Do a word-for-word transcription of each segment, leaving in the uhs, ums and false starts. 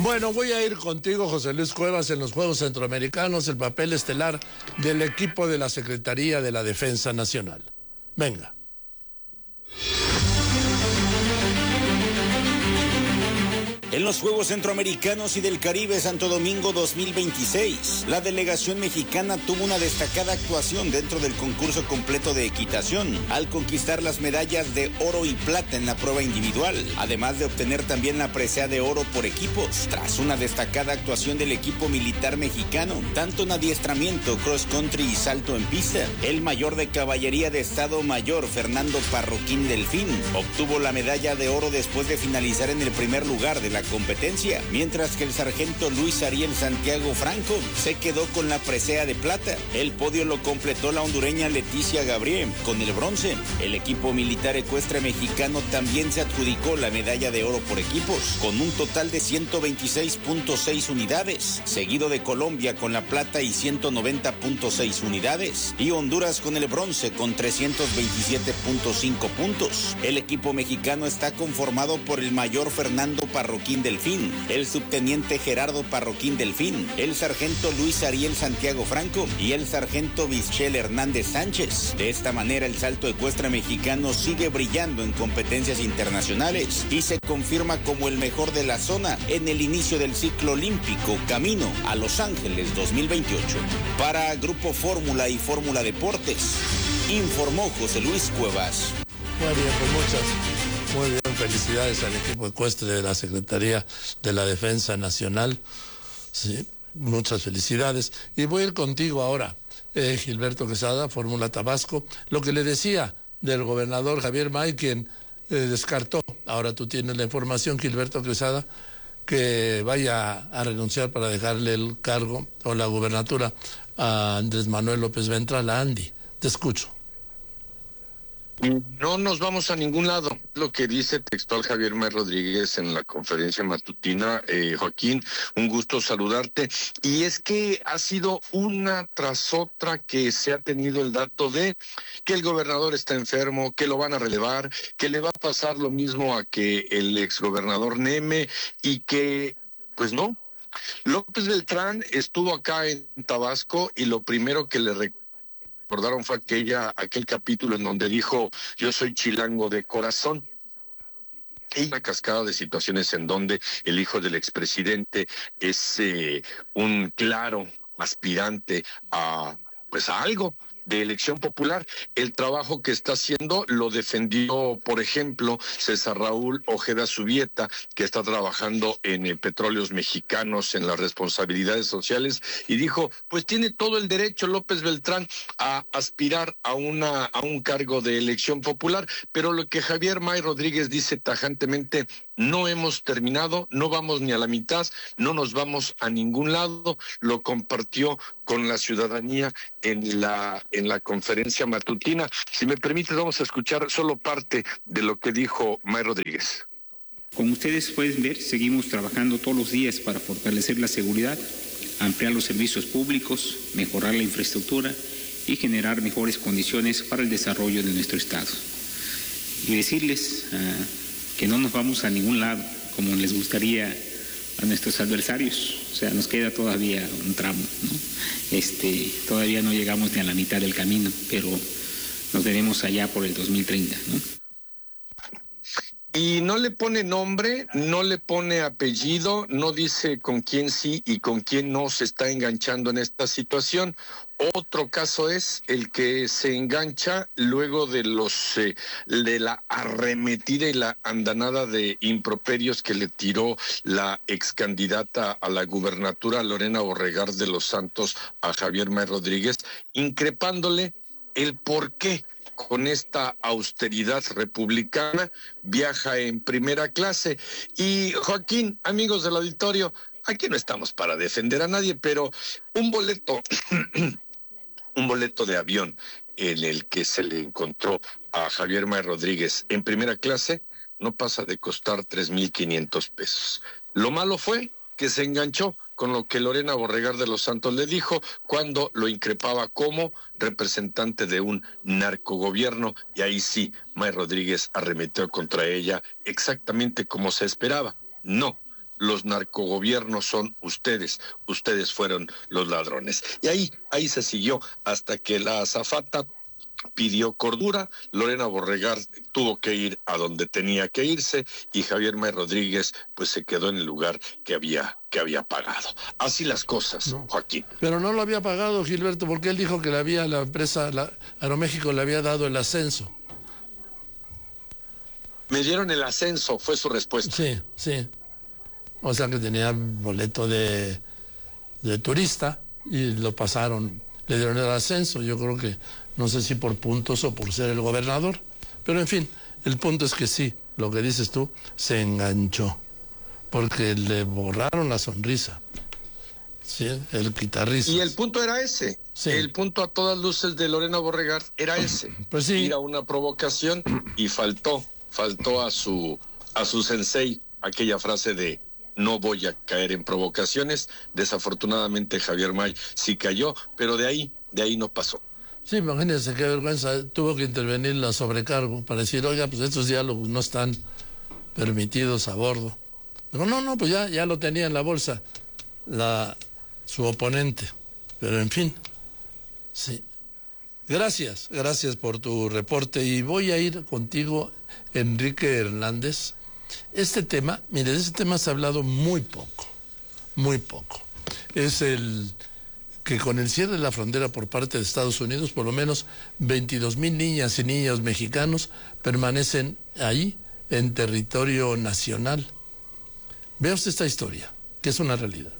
Bueno, voy a ir contigo, José Luis Cuevas, en los Juegos Centroamericanos, el papel estelar del equipo de la Secretaría de la Defensa Nacional. Venga. En los Juegos Centroamericanos y del Caribe Santo Domingo dos mil veintiséis, la delegación mexicana tuvo una destacada actuación dentro del concurso completo de equitación, al conquistar las medallas de oro y plata en la prueba individual, además de obtener también la presea de oro por equipos, tras una destacada actuación del equipo militar mexicano, tanto en adiestramiento, cross country y salto en pista. El mayor de caballería de Estado Mayor, Fernando Parroquín Delfín, obtuvo la medalla de oro después de finalizar en el primer lugar de la competencia, mientras que el sargento Luis Ariel Santiago Franco se quedó con la presea de plata. El podio lo completó la hondureña Leticia Gabriel con el bronce. El equipo militar ecuestre mexicano también se adjudicó la medalla de oro por equipos, con un total de ciento veintiséis punto seis unidades, seguido de Colombia con la plata y ciento noventa punto seis unidades, y Honduras con el bronce con trescientos veintisiete punto cinco puntos. El equipo mexicano está conformado por el mayor Fernando Parroquín Delfín, el subteniente Gerardo Parroquín Delfín, el sargento Luis Ariel Santiago Franco y el sargento Michel Hernández Sánchez. De esta manera, el salto ecuestre mexicano sigue brillando en competencias internacionales y se confirma como el mejor de la zona en el inicio del ciclo olímpico camino a Los Ángeles dos mil veintiocho. Para Grupo Fórmula y Fórmula Deportes, informó José Luis Cuevas. Muy bien, pues muchas, muy bien, felicidades al equipo ecuestre de la Secretaría de la Defensa Nacional. Sí, muchas felicidades. Y voy a ir contigo ahora, eh, Gilberto Quesada, Fórmula Tabasco. Lo que le decía del gobernador Javier May, quien eh, descartó, ahora tú tienes la información, Gilberto Quesada, que vaya a renunciar para dejarle el cargo o la gubernatura a Andrés Manuel López Ventral, a Andy. Te escucho. No nos vamos a ningún lado, lo que dice textual Javier May Rodríguez en la conferencia matutina. eh, Joaquín, un gusto saludarte. Y es que ha sido una tras otra que se ha tenido el dato de que el gobernador está enfermo, que lo van a relevar, que le va a pasar lo mismo a que el exgobernador Neme, y que, pues no. López Beltrán estuvo acá en Tabasco y lo primero que le recuerdo recordaron fue aquella, aquel capítulo en donde dijo: yo soy chilango de corazón. Y una cascada de situaciones en donde el hijo del expresidente es eh, un claro aspirante a, pues a algo de elección popular. El trabajo que está haciendo lo defendió, por ejemplo, César Raúl Ojeda Subieta, que está trabajando en eh, Petróleos Mexicanos, en las responsabilidades sociales, y dijo: pues tiene todo el derecho López Beltrán a aspirar a una a un cargo de elección popular, pero lo que Javier May Rodríguez dice tajantemente: no hemos terminado, no vamos ni a la mitad, no nos vamos a ningún lado. Lo compartió con la ciudadanía en la en la conferencia matutina. Si me permite, vamos a escuchar solo parte de lo que dijo May Rodríguez. Como ustedes pueden ver, seguimos trabajando todos los días para fortalecer la seguridad, ampliar los servicios públicos, mejorar la infraestructura y generar mejores condiciones para el desarrollo de nuestro Estado. Y decirles uh, que no nos vamos a ningún lado, como les gustaría a nuestros adversarios. O sea, nos queda todavía un tramo, ¿no? Este, todavía no llegamos ni a la mitad del camino, pero nos veremos allá por el dos mil treinta, ¿no? Y no le pone nombre, no le pone apellido, no dice con quién sí y con quién no se está enganchando en esta situación. Otro caso es el que se engancha luego de los eh, de la arremetida y la andanada de improperios que le tiró la ex candidata a la gubernatura Lorena Borregar de los Santos a Javier May Rodríguez, increpándole el por qué con esta austeridad republicana viaja en primera clase. Y Joaquín, amigos del auditorio, aquí no estamos para defender a nadie, pero un boleto, un boleto de avión en el que se le encontró a Javier May Rodríguez en primera clase no pasa de costar tres mil quinientos pesos. Lo malo fue que se enganchó con lo que Lorena Borregar de los Santos le dijo cuando lo increpaba como representante de un narcogobierno, y ahí sí, May Rodríguez arremetió contra ella exactamente como se esperaba. No, los narcogobiernos son ustedes, ustedes fueron los ladrones. Y ahí, ahí se siguió hasta que la azafata pidió cordura, Lorena Borregar tuvo que ir a donde tenía que irse y Javier May Rodríguez pues se quedó en el lugar que había que había pagado. Así las cosas, no, Joaquín. Pero no lo había pagado, Gilberto, porque él dijo que le había, la empresa la, Aeroméxico le había dado el ascenso. Me dieron el ascenso, fue su respuesta. Sí, sí. O sea que tenía boleto de, de turista y lo pasaron, le dieron el ascenso. Yo creo que, no sé si por puntos o por ser el gobernador, pero en fin, el punto es que sí, lo que dices tú, se enganchó, porque le borraron la sonrisa. Sí, el guitarrista. Y el punto era ese. Sí. El punto a todas luces de Lorena Borregar era ese. Pues sí. Ir a una provocación y faltó, faltó a su, a su sensei aquella frase de no voy a caer en provocaciones. Desafortunadamente Javier May sí cayó, pero de ahí, de ahí no pasó. Sí, imagínense qué vergüenza, tuvo que intervenir la sobrecargo para decir, oiga, pues estos diálogos no están permitidos a bordo. Pero no, no, pues ya, ya lo tenía en la bolsa la, su oponente. Pero en fin, sí. Gracias, gracias por tu reporte y voy a ir contigo, Enrique Hernández. Este tema, mire, de este tema se ha hablado muy poco, muy poco. Es el que con el cierre de la frontera por parte de Estados Unidos, por lo menos veintidós mil niñas y niños mexicanos permanecen ahí en territorio nacional. Vea usted esta historia, que es una realidad.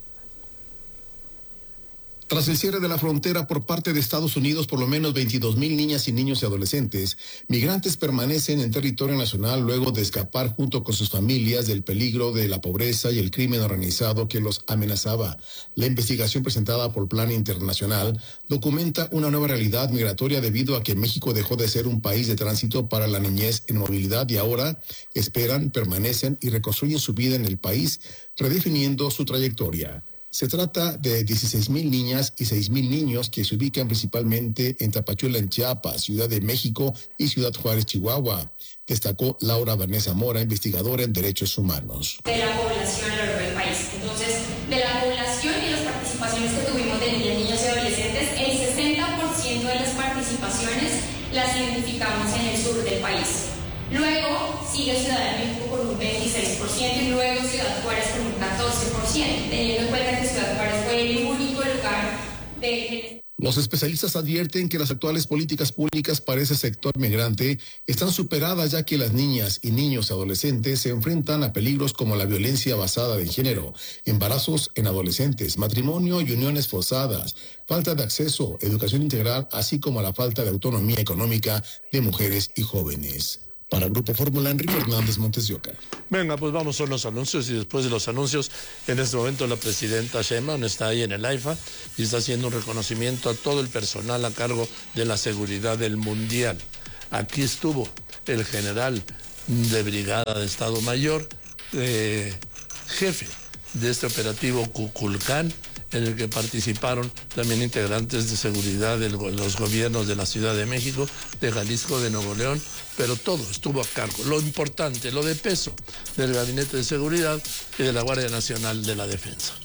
Tras el cierre de la frontera por parte de Estados Unidos, por lo menos veintidós mil niñas y niños y adolescentes migrantes permanecen en territorio nacional luego de escapar junto con sus familias del peligro de la pobreza y el crimen organizado que los amenazaba. La investigación presentada por Plan Internacional documenta una nueva realidad migratoria debido a que México dejó de ser un país de tránsito para la niñez en movilidad y ahora esperan, permanecen y reconstruyen su vida en el país, redefiniendo su trayectoria. Se trata de dieciséis mil niñas y seis mil niños que se ubican principalmente en Tapachula, en Chiapas, Ciudad de México y Ciudad Juárez, Chihuahua, destacó Laura Vanessa Mora, investigadora en Derechos Humanos. De la población a lo largo del país. Entonces, de la población y las participaciones que tuvimos de niñas, niños y adolescentes, el sesenta por ciento de las participaciones las identificamos en el sur del país. Luego sigue Ciudad de México con un veintiséis por ciento y luego Ciudad Juárez con un catorce por ciento, teniendo en cuenta que Ciudad Juárez fue el único lugar de... Los especialistas advierten que las actuales políticas públicas para ese sector migrante están superadas, ya que las niñas y niños adolescentes se enfrentan a peligros como la violencia basada en género, embarazos en adolescentes, matrimonio y uniones forzadas, falta de acceso, educación integral, así como la falta de autonomía económica de mujeres y jóvenes. Para Grupo Fórmula, Enrique Hernández, Montes de Oca. Venga, pues vamos a los anuncios y después de los anuncios, en este momento la presidenta Sheinbaum está ahí en el AIFA y está haciendo un reconocimiento a todo el personal a cargo de la seguridad del Mundial. Aquí estuvo el general de brigada de Estado Mayor, eh, jefe de este operativo Cuculcán, en el que participaron también integrantes de seguridad de los gobiernos de la Ciudad de México, de Jalisco, de Nuevo León, pero todo estuvo a cargo. Lo importante, lo de peso del Gabinete de Seguridad y de la Guardia Nacional de la Defensa.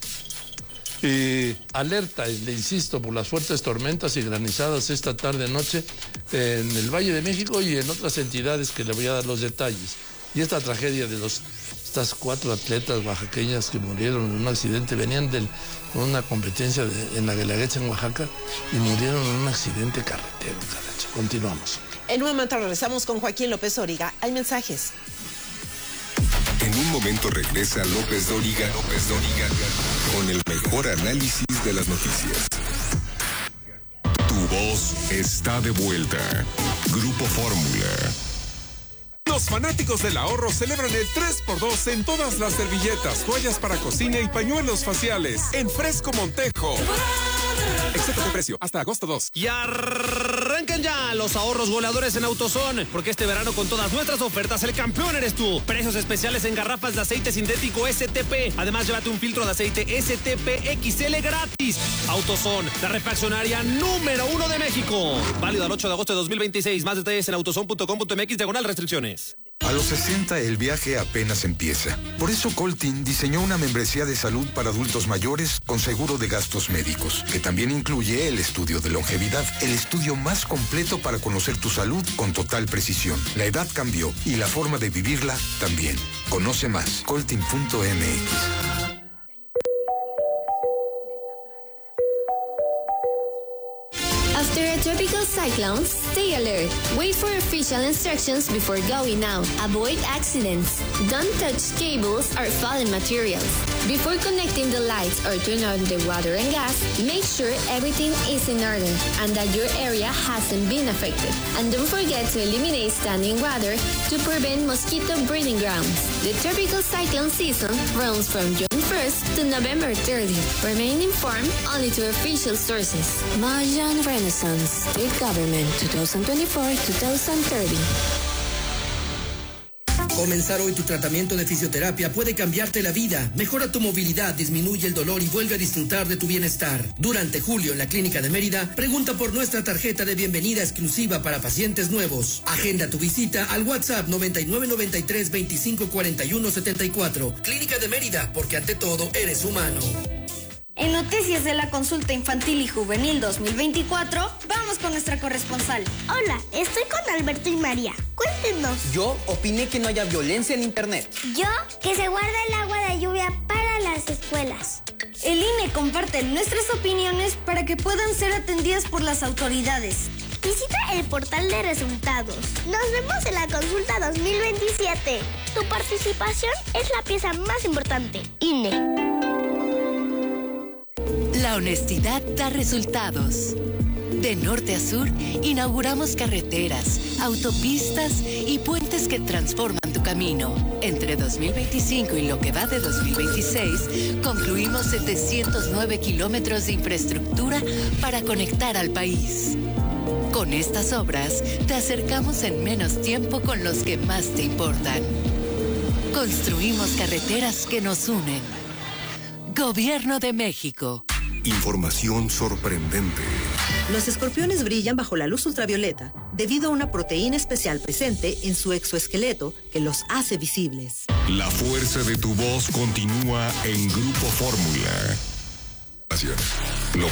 Y alerta, y le insisto, por las fuertes tormentas y granizadas esta tarde-noche en el Valle de México y en otras entidades que le voy a dar los detalles. Y esta tragedia de los estas cuatro atletas oaxaqueñas que murieron en un accidente, venían de una competencia de, en la Guelaguetza en Oaxaca y murieron en un accidente carretero, caracho. Continuamos. En un momento regresamos con Joaquín López Dóriga. Hay mensajes. En un momento regresa López Dóriga, López Dóriga, con el mejor análisis de las noticias. Tu voz está de vuelta. Grupo Fórmula. Los fanáticos del ahorro celebran el tres por dos en todas las servilletas, toallas para cocina y pañuelos faciales en Fresco Montejo. Excepto de precio, hasta agosto dos. Y arrancan ya los ahorros goleadores en AutoZone, porque este verano con todas nuestras ofertas el campeón eres tú. Precios especiales en garrafas de aceite sintético S T P. Además, llévate un filtro de aceite S T P X L gratis. AutoZone, la refaccionaria número uno de México. Válido al ocho de agosto de dos mil veintiséis. Más detalles en autozone punto com punto m x diagonal restricciones. A los sesenta el viaje apenas empieza. Por eso Coltin diseñó una membresía de salud para adultos mayores con seguro de gastos médicos, que también incluye el estudio de longevidad, el estudio más completo para conocer tu salud con total precisión. La edad cambió y la forma de vivirla también. Conoce más, coltin punto m x. After a tropical cyclone, stay alert. Wait for official instructions before going out. Avoid accidents. Don't touch cables or fallen materials. Before connecting the lights or turn on the water and gas, make sure everything is in order and that your area hasn't been affected. And don't forget to eliminate standing water to prevent mosquito breeding grounds. The tropical cyclone season runs from June first to November thirtieth. Remain informed only to official sources. Mayan Renaissance, State Government, twenty twenty-four to twenty thirty. Comenzar hoy tu tratamiento de fisioterapia puede cambiarte la vida, mejora tu movilidad, disminuye el dolor y vuelve a disfrutar de tu bienestar. Durante julio en la Clínica de Mérida, pregunta por nuestra tarjeta de bienvenida exclusiva para pacientes nuevos. Agenda tu visita al WhatsApp noventa y nueve noventa y tres veinticinco cuarenta y uno setenta y cuatro. Clínica de Mérida, porque ante todo eres humano. En Noticias de la Consulta Infantil y Juvenil dos mil veinticuatro, vamos con nuestra corresponsal. Hola, estoy con Alberto y María. Cuéntenos. Yo opiné que no haya violencia en internet. Yo, que se guarda el agua de lluvia para las escuelas. El I N E comparte nuestras opiniones para que puedan ser atendidas por las autoridades. Visita el portal de resultados. Nos vemos en la consulta dos mil veintisiete. Tu participación es la pieza más importante. I N E. La honestidad da resultados. De norte a sur, inauguramos carreteras, autopistas y puentes que transforman tu camino. Entre dos mil veinticinco y lo que va de dos mil veintiséis, concluimos setecientos nueve kilómetros de infraestructura para conectar al país. Con estas obras, te acercamos en menos tiempo con los que más te importan. Construimos carreteras que nos unen. Gobierno de México. Información sorprendente. Los escorpiones brillan bajo la luz ultravioleta debido a una proteína especial presente en su exoesqueleto que los hace visibles. La fuerza de tu voz continúa en Grupo Fórmula. Lo